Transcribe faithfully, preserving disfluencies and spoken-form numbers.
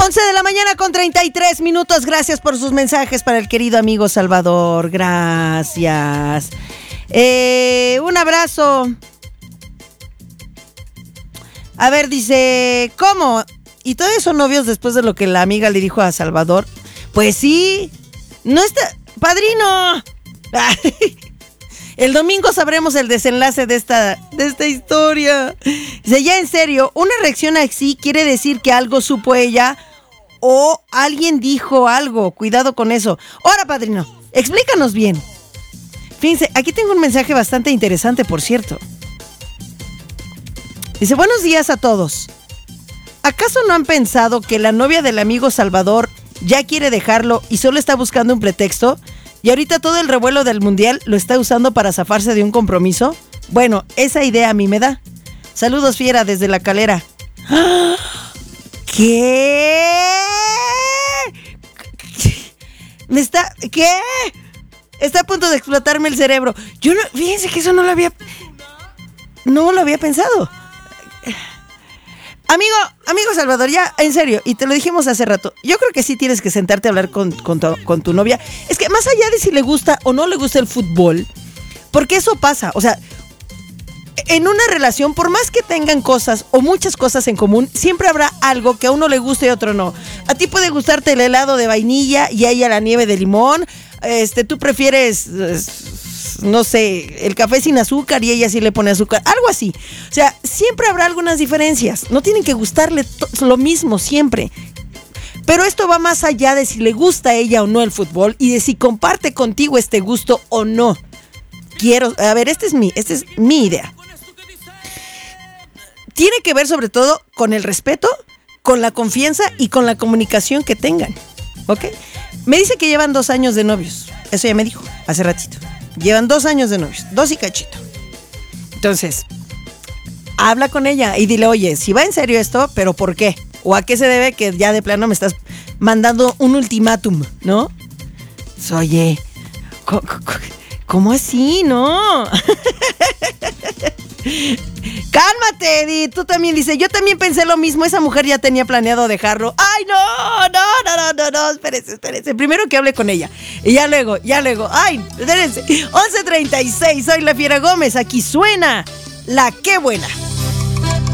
once de la mañana con treinta y tres minutos. Gracias por sus mensajes para el querido amigo Salvador. Gracias. Eh, un abrazo. A ver, dice, ¿cómo? ¿Y todavía son novios después de lo que la amiga le dijo a Salvador? Pues sí. No está... ¡Padrino! El domingo sabremos el desenlace de esta, de esta historia. Dice, ya en serio, una reacción así quiere decir que algo supo ella o alguien dijo algo. Cuidado con eso. Ahora, padrino, explícanos bien. Fíjense, aquí tengo un mensaje bastante interesante, por cierto. Dice, buenos días a todos. ¿Acaso no han pensado que la novia del amigo Salvador ya quiere dejarlo y solo está buscando un pretexto? Y ahorita todo el revuelo del mundial lo está usando para zafarse de un compromiso. Bueno, esa idea a mí me da. Saludos, fiera, desde La Calera. ¿Qué? ¿Me está... ¿Qué? Está a punto de explotarme el cerebro. Yo no... Fíjense que eso no lo había... No lo había pensado. Amigo, amigo Salvador, ya, en serio, y te lo dijimos hace rato, yo creo que sí tienes que sentarte a hablar con, con, tu, con tu novia. Es que más allá de si le gusta o no le gusta el fútbol, porque eso pasa, o sea, en una relación, por más que tengan cosas o muchas cosas en común, siempre habrá algo que a uno le guste y a otro no. A ti puede gustarte el helado de vainilla y a ella la nieve de limón. Este, tú prefieres... no sé, el café sin azúcar y ella sí le pone azúcar, algo así. O sea, siempre habrá algunas diferencias. No tienen que gustarle to- lo mismo siempre. Pero esto va más allá de si le gusta a ella o no el fútbol y de si comparte contigo este gusto o no. Quiero, a ver, esta es mi, esta es mi idea. Tiene que ver sobre todo con el respeto, con la confianza y con la comunicación que tengan. ¿Ok? Me dice que llevan dos años de novios. Eso ya me dijo hace ratito. Llevan dos años de novios, dos y cachito. Entonces, habla con ella y dile, oye, si va en serio esto, ¿pero por qué? ¿O a qué se debe que ya de plano me estás mandando un ultimátum, no? Pues, oye, ¿cómo, cómo así, no? Cálmate, Edith, tú también dices, yo también pensé lo mismo, esa mujer ya tenía planeado dejarlo. Ay, no, no, no, no, no, no, espérese, espérese, primero que hable con ella, y ya luego, ya luego, ay, espérense, once treinta y seis, soy la Fiera Gómez, aquí suena La Qué Buena.